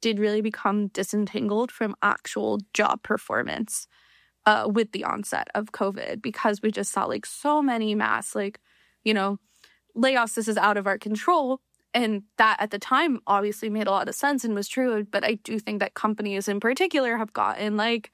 did really become disentangled from actual job performance with the onset of COVID, because we just saw like so many mass, like, you know, layoffs. This is out of our control. And that at the time obviously made a lot of sense and was true. But I do think that companies in particular have gotten like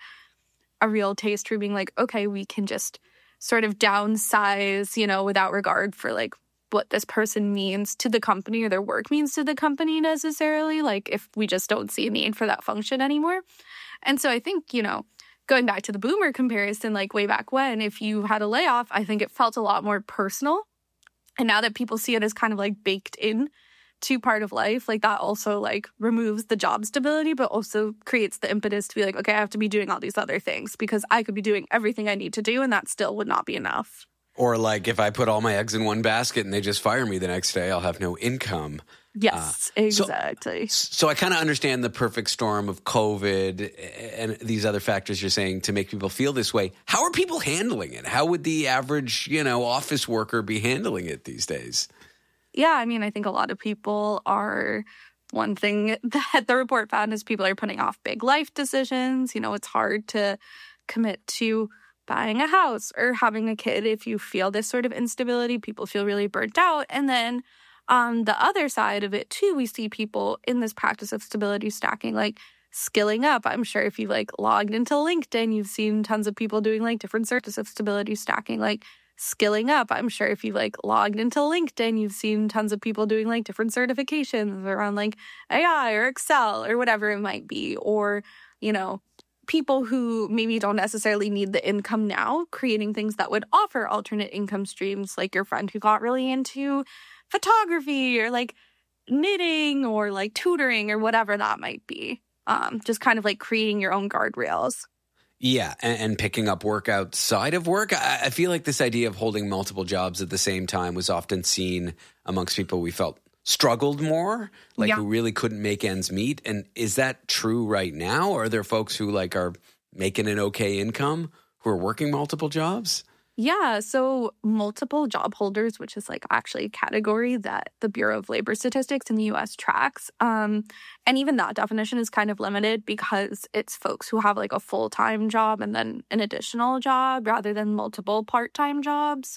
a real taste for being like, okay, we can just sort of downsize, you know, without regard for like what this person means to the company or their work means to the company necessarily. Like if we just don't see a need for that function anymore. And so I think, you know, going back to the boomer comparison, like way back when, if you had a layoff, I think it felt a lot more personal. And now that people see it as kind of like baked in to part of life, like that also like removes the job stability, but also creates the impetus to be like, okay, I have to be doing all these other things because I could be doing everything I need to do and that still would not be enough. Or like if I put all my eggs in one basket and they just fire me the next day, I'll have no income. Yes, exactly. So I kind of understand the perfect storm of COVID and these other factors you're saying to make people feel this way. How are people handling it? How would the average, you know, office worker be handling it these days? Yeah, I mean, I think a lot of people are, one thing that the report found is people are putting off big life decisions. You know, it's hard to commit to buying a house or having a kid if you feel this sort of instability. People feel really burnt out. And then on the other side of it, too, we see people in this practice of stability stacking, like skilling up. I'm sure if you like logged into LinkedIn, you've seen tons of people doing like different sorts of stability stacking, like skilling up. I'm sure if you like logged into LinkedIn, you've seen tons of people doing like different certifications around like AI or Excel or whatever it might be. Or, you know, people who maybe don't necessarily need the income now, creating things that would offer alternate income streams, like your friend who got really into photography or like knitting or like tutoring or whatever that might be. Just kind of like creating your own guardrails. Yeah, and picking up work outside of work. I feel like this idea of holding multiple jobs at the same time was often seen amongst people we felt struggled more, like who really couldn't make ends meet. And is that true right now? Or are there folks who like are making an okay income who are working multiple jobs? Yeah, so multiple job holders, which is like actually a category that the Bureau of Labor Statistics in the U.S. tracks. And even that definition is kind of limited because it's folks who have like a full-time job and then an additional job rather than multiple part-time jobs.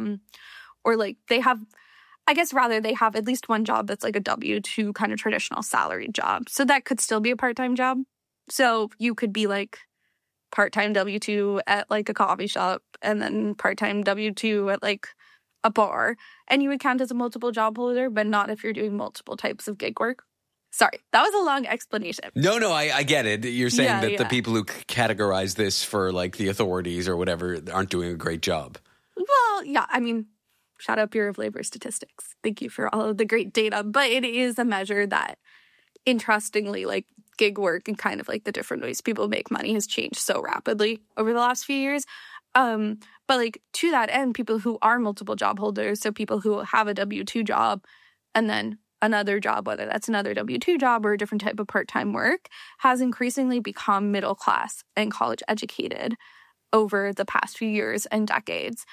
Or like they have, I guess rather they have at least one job that's like a W-2 kind of traditional salaried job. So that could still be a part-time job. So you could be like part-time W-2 at like a coffee shop and then part-time W-2 at like a bar. And you would count as a multiple job holder, but not if you're doing multiple types of gig work. Sorry, that was a long explanation. No, I get it. You're saying that the people who categorize this for like the authorities or whatever aren't doing a great job. Well, yeah, I mean, shout out Bureau of Labor Statistics. Thank you for all of the great data. But it is a measure that, interestingly, like gig work and kind of like the different ways people make money has changed so rapidly over the last few years. But like to that end, people who are multiple job holders, so people who have a W-2 job and then another job, whether that's another W-2 job or a different type of part-time work, has increasingly become middle class and college educated over the past few years and decades.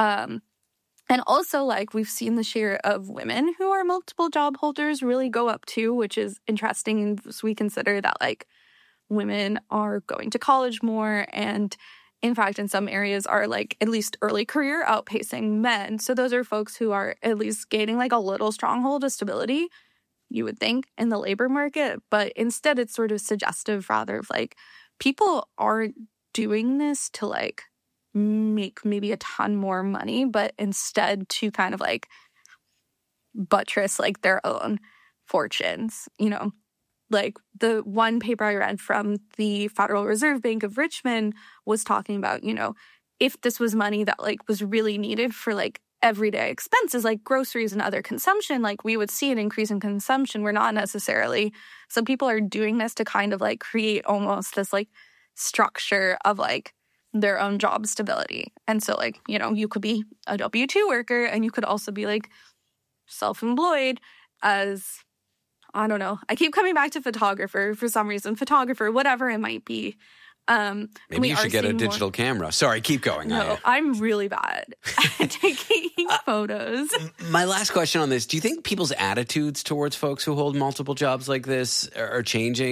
And also, like, we've seen the share of women who are multiple job holders really go up too, which is interesting as we consider that, like, women are going to college more and, in fact, in some areas are, like, at least early career outpacing men. So those are folks who are at least gaining, like, a little stronghold of stability, you would think, in the labor market. But instead, it's sort of suggestive, rather, of, like, people aren't doing this to, like, make maybe a ton more money, but instead to kind of like buttress like their own fortunes, you know. Like the one paper I read from the Federal Reserve Bank of Richmond was talking about, you know, if this was money that like was really needed for like everyday expenses like groceries and other consumption, like we would see an increase in consumption. We're not necessarily, some people are doing this to kind of like create almost this like structure of like their own job stability. And so, like, you know, you could be a W-2 worker and you could also be, like, self-employed as, I don't know. I keep coming back to photographer for some reason. Photographer, whatever it might be. Maybe you should get a digital camera. Sorry, keep going. No, I'm really bad at taking photos. My last question on this, do you think people's attitudes towards folks who hold multiple jobs like this are changing?